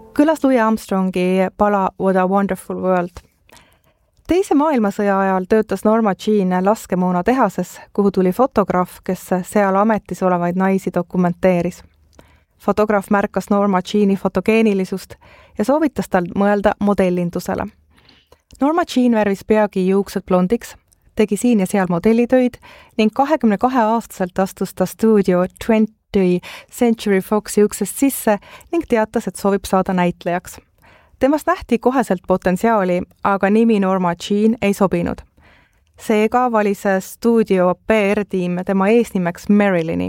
Kõlas Louis Armstrongi pala What a Wonderful World. Teise maailmasõja ajal töötas Norma Jean laskemoona tehases, kuhu tuli fotograaf, kes seal ametis olevaid naisi dokumenteeris. Fotograaf märkas Norma Jeani fotogeenilisust ja soovitas tal mõelda modellindusele. Norma Jean värvis peagi juuksed blondiks, tegi siin ja seal modellitöid ning 22-aastaselt astus ta stuudio 20 Century Foxi uksest sisse ning teatas, et soovib saada näitlejaks. Temast nähti koheselt potentsiaali, aga nimi Norma Jean ei sobinud. Seega valis stuudio PR-tiim tema eesnimeks Marilyni.